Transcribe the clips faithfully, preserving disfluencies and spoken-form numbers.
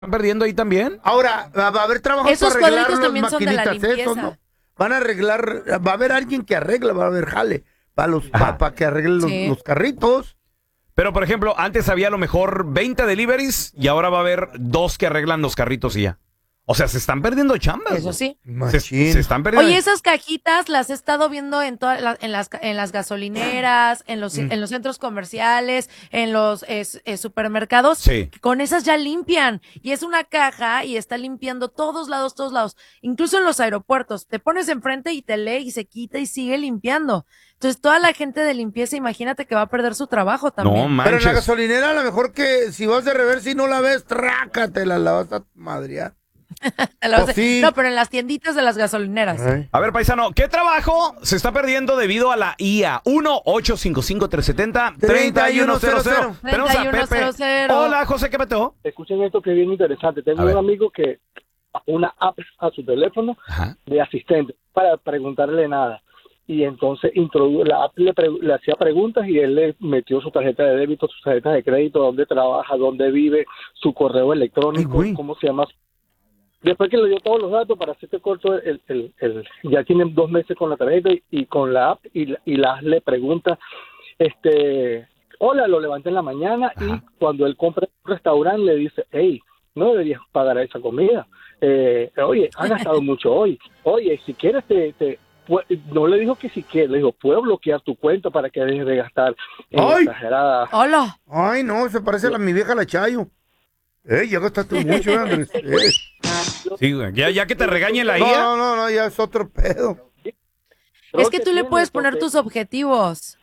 ¿Están perdiendo ahí también? Ahora, va a haber trabajo para Esos arreglar cuadritos las también son de la maquinitas estos, limpieza. ¿no? Van a arreglar, va a haber alguien que arregle, va a haber jale para los para pa que arreglen los, Sí. los carritos. Pero, por ejemplo, antes había a lo mejor veinte deliveries y ahora va a haber dos que arreglan los carritos y ya. O sea, se están perdiendo chambas. Eso sí. Se, Machín. se están perdiendo. Oye, esas cajitas las he estado viendo en todas la- en las en las gasolineras, en los Mm. en los centros comerciales, en los es- eh, supermercados. Sí. Con esas ya limpian y es una caja y está limpiando todos lados, todos lados, incluso en los aeropuertos. Te pones enfrente y te lee y se quita y sigue limpiando. Entonces toda la gente de limpieza, imagínate que va a perder su trabajo No también. Pero en la manches. gasolinera a lo mejor que si vas de reversa y no la ves, trácatela, la vas a madrear. Te la vas Pues a- sí. No, pero en las tienditas de las gasolineras. Ay. A ver, paisano, ¿qué trabajo se está perdiendo debido a la I A? uno ocho cinco cinco tres siete cero tres uno cero cero. Tenemos a treinta y uno cero Pepe. cero. Hola, José, ¿qué peteo? Escuchen esto que es bien interesante. Tengo A ver. un amigo que una app a su teléfono Ajá. de asistente para preguntarle nada. Y entonces introdu la app le, pre- le hacía preguntas y él le metió su tarjeta de débito, su tarjeta de crédito, dónde trabaja, dónde vive, su correo electrónico, Ay, güey. cómo se llama. Después que le dio todos los datos, para hacerte corto, el, el, el, ya tienen dos meses con la tarjeta y, y con la app y, la- y las le pregunta, este, hola, lo levanta en la mañana. Ajá. Y cuando él compra en un restaurante le dice, hey, no deberías pagar esa comida. Eh, oye, has gastado mucho hoy. Oye, si quieres te... te pu- no le dijo que si quieres, le dijo, puedo bloquear tu cuenta para que dejes de gastar en ¡Ay! exageradas. Hola. Ay, no, se parece a la, mi vieja la Chayo. Eh, ya gastaste mucho, ¿eh, Andrés? Eh. Sí, güey. Ya, ya que te regañe la No, I A. no, no, no, ya es otro pedo. Creo Es que tú le tiene, puedes poner porque- tus objetivos.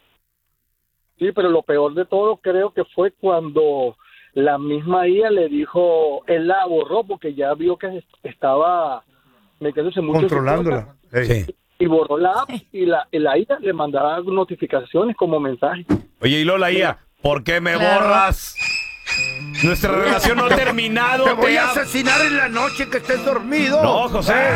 Sí, pero lo peor de todo creo que fue cuando la misma I A le dijo, él la borró porque ya vio que estaba metiéndose mucho en su Controlándola. cosa, Ey. Sí. y borró la app y la, y la I A le mandaba notificaciones como mensaje. Oye, y Lola I A, ¿por qué me Claro. borras? Nuestra relación no ha terminado. Te voy te a amo. asesinar en la noche que estés dormido. No, José.